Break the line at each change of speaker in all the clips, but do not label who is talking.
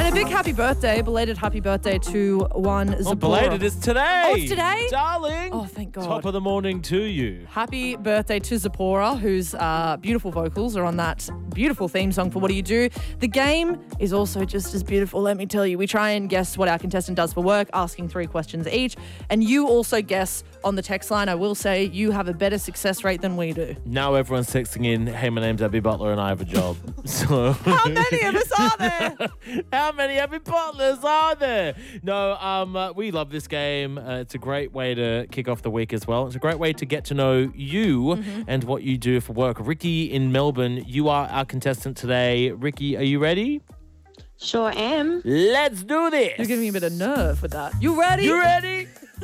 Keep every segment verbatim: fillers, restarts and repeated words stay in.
a big happy birthday, belated happy birthday to one Zipporah.
Oh, belated is today.
Oh, it's today?
Darling.
Oh, thank God.
Top of the morning to you.
Happy birthday to Zipporah, whose uh, beautiful vocals are on that beautiful theme song for What Do You Do? The game is also just as beautiful, let me tell you. We try and guess what our contestant does for work, asking three questions each. And you also guess on the text line. I will say you have a better success rate than we do.
Now everyone's texting in, hey, my name's Abby Butler and I have a job. So
How many of us are there?
How many Abby Butlers are there? No, um, uh, we love this game. Uh, it's a great way to kick off the week as well. It's a great way to get to know you mm-hmm. and what you do for work. Ricky in Melbourne, you are our contestant today. Ricky, are you ready?
Sure am.
Let's do this.
You're giving me a bit of nerve with that. You ready?
You ready?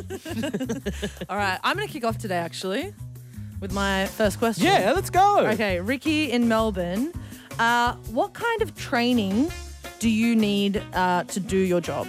All right, I'm going to kick off today, actually, with my first question.
Yeah, let's go.
Okay, Ricky in Melbourne. Uh, what kind of training do you need uh, to do your job?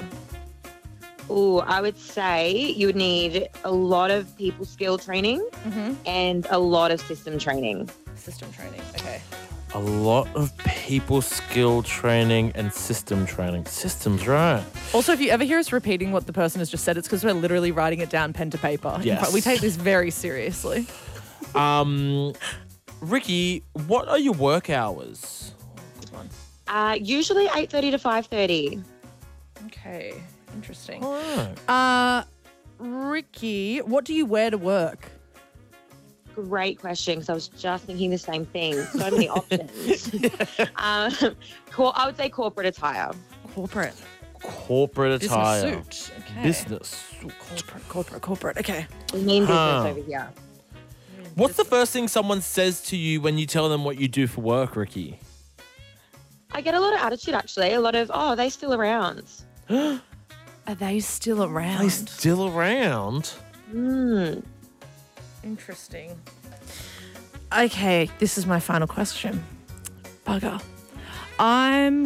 Oh, I would say you would need a lot of people skill training
mm-hmm.
and a lot of system training.
System training, okay.
A lot of people skill training and system training. Systems, right.
Also, if you ever hear us repeating what the person has just said, it's because we're literally writing it down pen to paper.
Yes.
We take this very seriously.
Um, Ricky, what are your work hours?
Good one.
Uh, usually eight thirty to five thirty.
Okay, interesting.
All right.
Uh, Ricky, what do you wear to work?
Great question, because I was just thinking the same thing. So many options. um, cor- I would say corporate attire.
Corporate.
Corporate attire.
Business suit. Okay.
Business suit.
Corporate, corporate, corporate. Okay.
We mean business
Huh.
over here.
What's the first thing someone says to you when you tell them what you do for work, Ricky?
I get a lot of attitude, actually. A lot of, oh, are they still around?
Are they still around?
Are they still around?
Hmm.
Interesting. Okay, this is my final question. Bugger. I'm